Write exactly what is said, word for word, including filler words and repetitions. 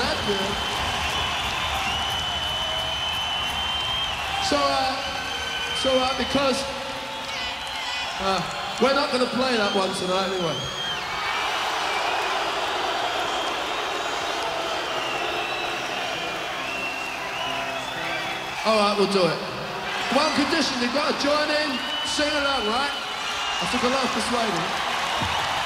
that good. So, uh, so uh, because uh, we're not going to play that one tonight anyway. All right, we'll do it. One condition, you've got to join in, sing along, right? I took a lot of persuading.